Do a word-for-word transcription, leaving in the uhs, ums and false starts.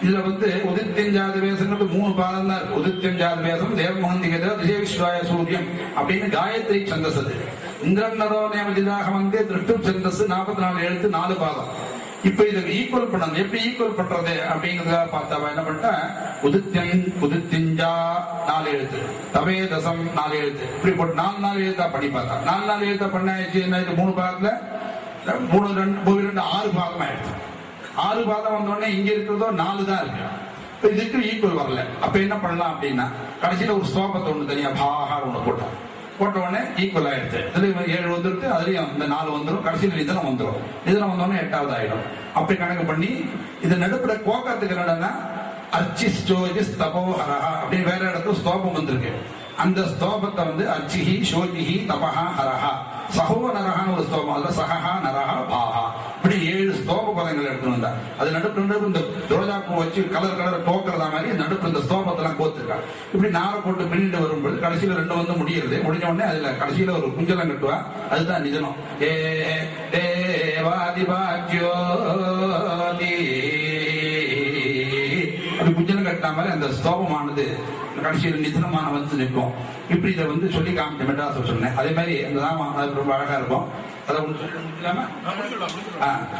இதுல வந்து உதித்யஞ்சாத வேசங்கிறது மூணு பாதம் தான் இருக்கு. உதித்யஞ்சாத வேசம் தேவமகந்திகத திசேவிஸ்வாய சூரியம் அப்படின்னு காயத்ரி சந்தஸ். அது இந்திரநரோ நேமதிதாக வந்து திருஷ்டு சந்தஸ் நாற்பத்தி நாலு எழுத்து நாலு பாதம். இப்ப இதுக்கு ஈக்குவல் பண்ணணும். எப்படி ஈக்குவல் பண்றது அப்படிங்கிறதுக்காக பார்த்தா என்ன பண்ணிட்டா உதித்யன் உதித்யஞ்சா நாலு எழுத்து, தவே தசம் நாலு எழுத்து, இப்படி போட்டு நாலு நாலு எழுத்தா பண்ணி பார்த்தா நாலு நாலு எழுத்தா பண்ண என்ன மூணு பாதத்துல மூணு ரெண்டு ரெண்டு ஆறு பாதம் ஆயிடுச்சு. ஆறு பாதம் வந்தோடனே இங்க இருக்கிறதோ நாலு தான் இருக்கு. இதுக்கு ஈக்குவல் வரல. அப்ப என்ன பண்ணலாம் அப்படின்னா கடைசியில ஒரு ஸ்லோகத்தை ஒண்ணு தனியா பாகார் ஒண்ணு போட்டோம். போட்ட உடனே ஈக்குவல் ஆயிடுச்சு. இதுல ஏழு வந்துருக்கு, அதுலயும் இந்த நாலு வந்துடும், கடைசியில் நிதனம் வந்துடும். நிதனம் வந்தோடனே எட்டாவது ஆயிடும். அப்படி கணக்கு பண்ணி இது நடுப்புற கோக்கத்துக்கு என்னன்னா அர்ச்சி ஸ்டோஜி தபோஹரஹா அப்படின்னு வேற இடத்துல ஸ்தோபம் வந்திருக்கு. அந்த ஸ்தோபத்தை வந்து அர்ச்சிஹி ஷோஜிஹி தபஹா ஹரஹா சகோ நரஹான்னு ஒரு ஸ்தோபம், அதுல சஹா நரஹா பாஹா இப்படி ஏழு ஸ்தோப பதங்கள் எடுத்து வந்தா அது நடுப்பு நடுப்பு இந்த துரோஜாப்பு வச்சு கலர் கலர் டோக்கிறதா மாதிரி நடுப்பு இந்த ஸ்தோபத்தெல்லாம் கோத்துருக்கா. இப்படி நாரை போட்டு பின்னிட்டு வரும்போது கடைசியில ரெண்டு வந்து முடியறது. முடிஞ்ச உடனே அதுல கடைசியில ஒரு குஞ்சலம் கட்டுவா. அதுதான் நிதனம். ஏ தேவாதிபாஜ்யோ அப்படி குஞ்சலம் கட்டின மாதிரி அந்த ஸ்தோபமானது கடைசியில் நிதனமான வந்து நிற்கும். இப்படி இதை வந்து சொல்லி காமிச்ச மெட்ராஸ் சொன்னேன். அதே மாதிரி அந்த தான் ரொம்ப அழகா இருக்கும். அதை